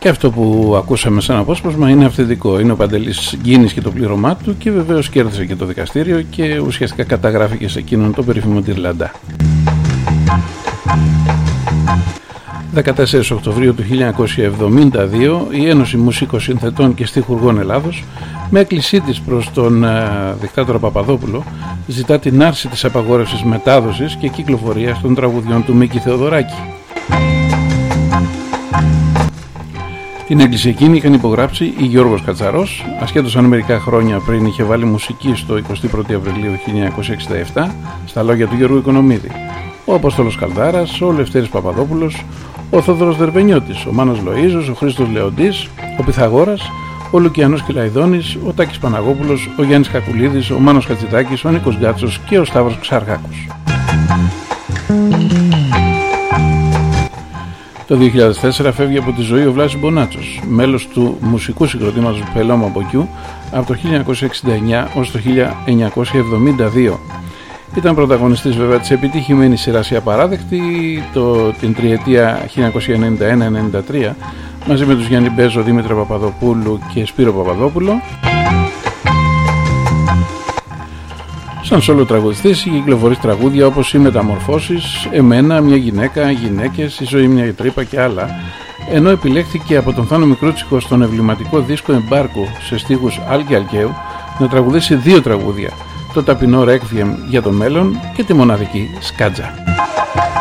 Και αυτό που ακούσαμε σαν απόσπασμα είναι αυθεντικό. Είναι ο Παντελής Γκίνης και το πλήρωμά του, και βεβαίως κέρδισε και το δικαστήριο και ουσιαστικά καταγράφηκε σε εκείνον το περίφημο Τυρλαντά. 14 Οκτωβρίου του 1972 η Ένωση Μουσικοσυνθετών και Στιχουργών Ελλάδος, με έκκλησή της προς τον δικτάτορα Παπαδόπουλο, ζητά την άρση της απαγόρευσης μετάδοσης και κυκλοφορίας των τραγουδιών του Μίκη Θεοδωράκη. Την έκκληση εκείνη είχαν υπογράψει η Γιώργος Κατσαρός, ασχέτως αν μερικά χρόνια πριν είχε βάλει μουσική στο 21 Απριλίου 1967 στα λόγια του Γιώργου Οικονομίδη, ο Απόστολος Καλδάρας, ο Λευτέρης Παπαδόπουλος, ο Θόδωρος Δερβενιώτης, ο Μάνος Λοΐζος, ο Χρήστος Λεοντής, ο Πυθαγόρας, ο Λουκιανός Κυλαϊδόνης, ο Τάκης Παναγόπουλος, ο Γιάννης Κακουλίδης, ο Μάνος Χατζηδάκης, ο Νίκος Γκάτσος και ο Σταύρος Ξαργάκος. Το 2004 φεύγει από τη ζωή ο Βλάσης Μπονάτσος, μέλος του μουσικού συγκροτήματος Πελώμα Μποκιού από το 1969 ως το 1972. Ήταν πρωταγωνιστής βέβαια της επιτυχημένης σειράς «Η Απαράδεκτη» την τριετία 1991-93 μαζί με τους Γιάννη Μπέζο, Δήμητρα Παπαδοπούλου και Σπύρο Παπαδόπουλο. Σαν σόλο τραγουδιστής κυκλοφορεί τραγούδια όπως «Οι Μεταμορφώσεις», «Εμένα», «Μια γυναίκα», «Γυναίκες», «Η ζωή μια τρύπα» και άλλα, ενώ επιλέχθηκε από τον Θάνο Μικρούτσικο στον εμβληματικό δίσκο «Εμπάρκο» σε στίχους Άλκη Αλκαίου να τραγουδήσει δύο τραγούδια, το ταπεινό Ρέκβιεμ για το μέλλον και τη μοναδική Σκάτζα.